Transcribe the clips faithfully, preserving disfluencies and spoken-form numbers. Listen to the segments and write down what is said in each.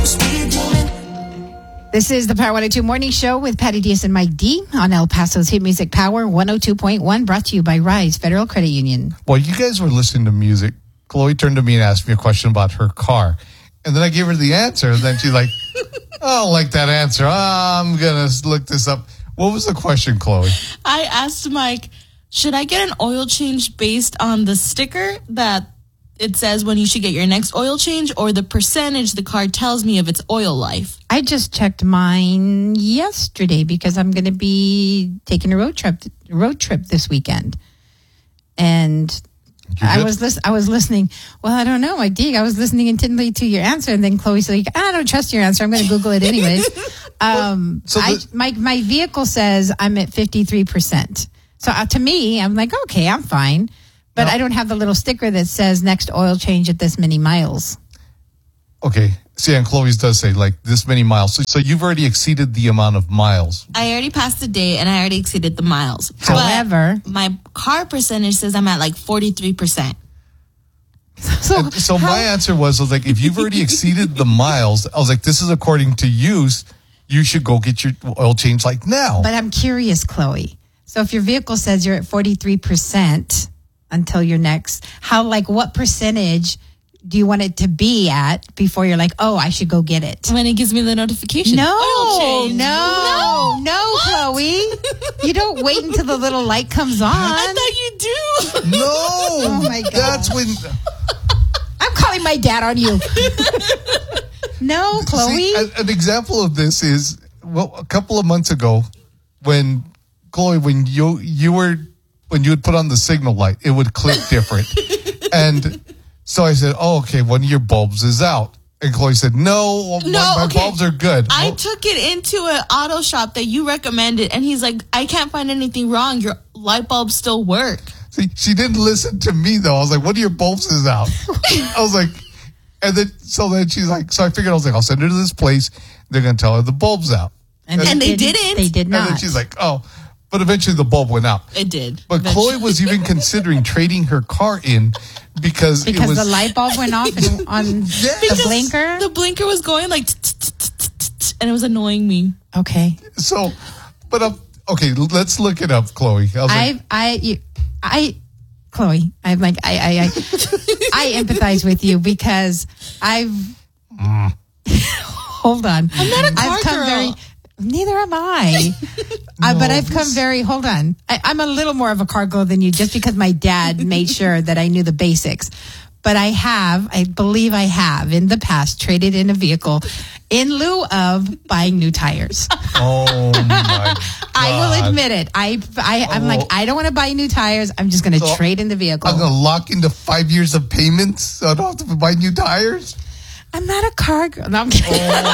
This is the Power one oh two Morning Show with Patty Diaz and Mike D on El Paso's Hit Music Power one oh two point one, brought to you by Rise Federal Credit Union. Well, you guys were listening to music. Chloe turned to me and asked me a question about her car. And then I gave her the answer. And then she's like, I don't like that answer. I'm going to look this up. What was the question, Chloe? I asked Mike, should I get an oil change based on the sticker that it says when you should get your next oil change, or the percentage the car tells me of its oil life? I just checked mine yesterday because I'm going to be taking a road trip road trip this weekend. And I was listen, I was listening. Well, I don't know, Mike D. I was listening intently to your answer, and then Chloe said, I don't trust your answer. I'm going to Google it anyways. um, so the- I, my, my vehicle says I'm at fifty-three percent. So uh, to me, I'm like, okay, I'm fine. But no. I don't have the little sticker that says next oil change at this many miles. Okay. See, and Chloe's does say like this many miles. So, so you've already exceeded the amount of miles. I already passed the day and I already exceeded the miles. However, but my car percentage says I'm at like forty-three percent. So, and so how- my answer was, I was like, if you've already exceeded the miles, I was like, this is according to use. You should go get your oil change like now. But I'm curious, Chloe. So if your vehicle says you're at forty-three percent until your next, how, like, what percentage do you want it to be at before you're like, oh, I should go get it? When it gives me the notification. No, oil change. no, no, no, Chloe. You don't wait until the little light comes on. I thought you do. No. Oh, my God. That's when... I'm calling my dad on you. No, Chloe. See, an example of this is, well, a couple of months ago, when, Chloe, when you you were... when you would put on the signal light, it would click different. And so I said, oh, okay, one of your bulbs is out. And Chloe said, no, no my, my okay. bulbs are good. I oh. took it into an auto shop that you recommended, and he's like, I can't find anything wrong. Your light bulbs still work. See, she didn't listen to me, though. I was like, one of your bulbs is out. I was like, and then, so then she's like, so I figured, I was like, I'll send her to this place. They're going to tell her the bulb's out. And, and they, they didn't. didn't. They did not. And then she's like, oh. But eventually the bulb went out. It did. But eventually. Chloe was even considering trading her car in because, because it was... the light bulb went off on the blinker? The blinker was going like, and it was annoying me. Okay. So, but, uh, okay, let's look it up, Chloe. I, was I, like, I, you, I, Chloe, I'm like, I, I, I, I empathize with you because I've, mm. hold on. I'm not a car I've come girl. very, neither am I. uh, No, but I've come this- very, hold on. I, I'm a little more of a car girl than you just because my dad made sure that I knew the basics. But I have, I believe I have in the past traded in a vehicle in lieu of buying new tires. Oh my God. I will admit it. I, I, I'm Oh. like, I don't want to buy new tires. I'm just going to So, trade in the vehicle. I'm going to lock into five years of payments so I don't have to buy new tires? I'm not a car girl. No, I'm kidding.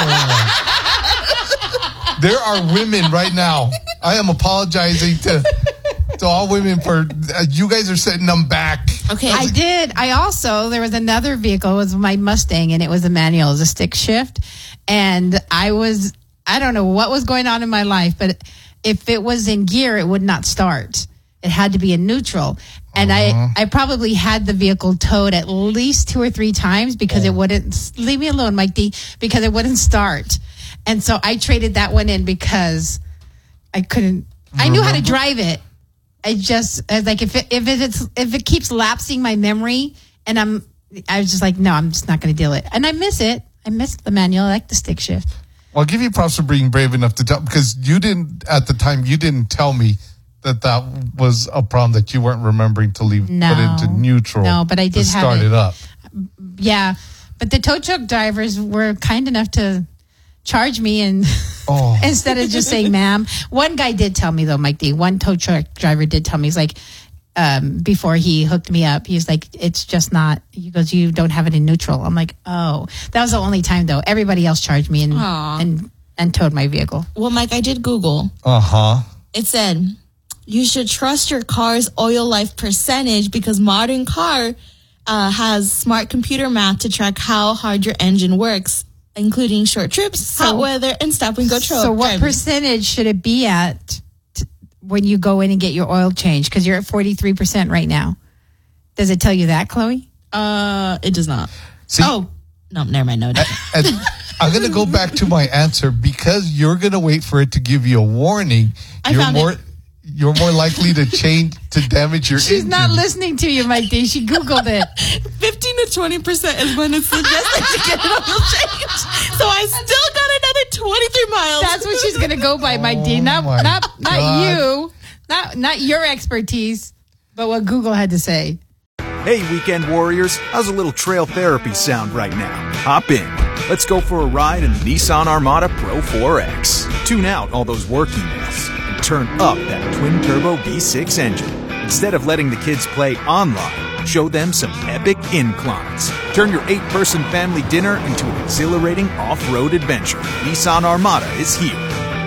Oh. There are women right now. I am apologizing to to all women for uh, you guys are setting them back. Okay. I did. I also, there was another vehicle. It was my Mustang, and it was a manual. It was a stick shift. And I was, I don't know what was going on in my life, but if it was in gear, it would not start. It had to be in neutral. And Uh-huh. I, I probably had the vehicle towed at least two or three times because Oh. it wouldn't, leave me alone, Mike D, because it wouldn't start. And so I traded that one in because I couldn't, I knew how to drive it. I just, I was like, if it, if it's, if it keeps lapsing my memory and I'm, I was just like, no, I'm just not going to deal it. And I miss it. I miss the manual. I like the stick shift. Well, I'll give you props for being brave enough to tell, because you didn't, at the time, you didn't tell me that that was a problem that you weren't remembering to leave, No. put into neutral. No, but I to did have start it. it up. Yeah. But the tow truck drivers were kind enough to charge me and Oh. instead of just saying, ma'am. One guy did tell me though, Mike D, one tow truck driver did tell me, he's like, um, before he hooked me up, he's like, it's just not, he goes, you don't have it in neutral. I'm like, oh, that was the only time though. Everybody else charged me and, Aw. and, and towed my vehicle. Well, Mike, I did Google. Uh-huh. It said, you should trust your car's oil life percentage because modern car uh, has smart computer math to track how hard your engine works, including short trips, So- hot weather, and stop and go truck So what driving. percentage should it be at t- when you go in and get your oil change? Because you're at forty-three percent right now. Does it tell you that, Chloe? Uh, it does not. See, Oh, no, never mind. No, it doesn't. and, I'm going to go back to my answer because you're going to wait for it to give you a warning. I you're found more it. You're more likely to change to damage your She's engine. not listening to you, Mike D. She Googled it. fifteen to twenty percent is when it's suggested to get an oil change. So I still got another twenty-three miles. That's what she's gonna go by, Mike D. Not Oh my not not God. you, not not your expertise, but what Google had to say. Hey, weekend warriors, how's a little trail therapy sound right now? Hop in. Let's go for a ride in the Nissan Armada Pro four X. Tune out all those work emails and turn up that twin-turbo V six engine. Instead of letting the kids play online, show them some epic inclines. Turn your eight-person family dinner into an exhilarating off-road adventure. Nissan Armada is here.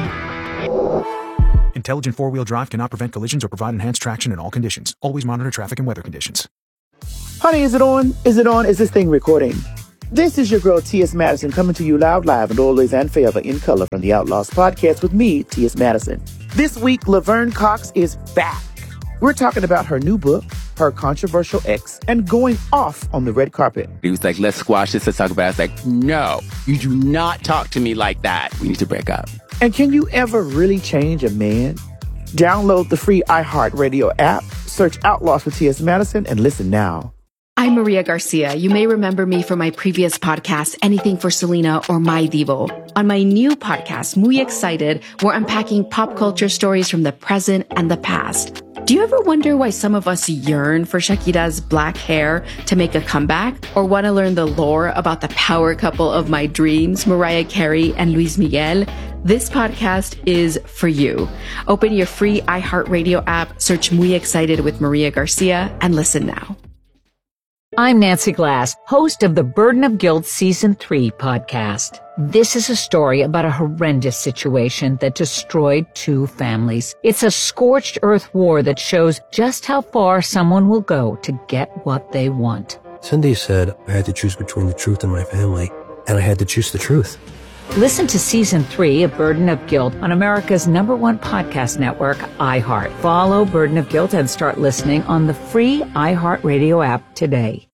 Intelligent four-wheel drive cannot prevent collisions or provide enhanced traction in all conditions. Always monitor traffic and weather conditions. Honey, is it on? Is it on? Is this thing recording? This is your girl, T S. Madison, coming to you loud, live, and always and forever in color from the Outlaws podcast with me, T S. Madison. This week, Laverne Cox is back. We're talking about her new book, her controversial ex, and going off on the red carpet. He was like, let's squash this, let's talk about it. I was like, no, you do not talk to me like that. We need to break up. And can you ever really change a man? Download the free iHeartRadio app, search Outlaws for T S. Madison, and listen now. I'm Maria Garcia. You may remember me from my previous podcast, Anything for Selena or My Divo. On my new podcast, Muy Excited, we're unpacking pop culture stories from the present and the past. Do you ever wonder why some of us yearn for Shakira's black hair to make a comeback? Or want to learn the lore about the power couple of my dreams, Mariah Carey and Luis Miguel? This podcast is for you. Open your free iHeartRadio app, search Muy Excited with Maria Garcia, and listen now. I'm Nancy Glass, host of the Burden of Guilt Season three podcast. This is a story about a horrendous situation that destroyed two families. It's a scorched earth war that shows just how far someone will go to get what they want. Cindy said I had to choose between the truth and my family, and I had to choose the truth. Listen to Season three of Burden of Guilt on America's number one podcast network, iHeart. Follow Burden of Guilt and start listening on the free iHeartRadio app today.